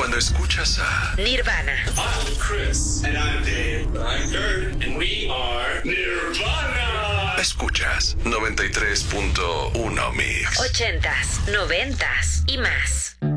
Cuando escuchas a Nirvana. I'm Chris. And I'm Dave. I'm Kurt. And we are Nirvana. Escuchas 93.1 Mix. 80s, 90s y más.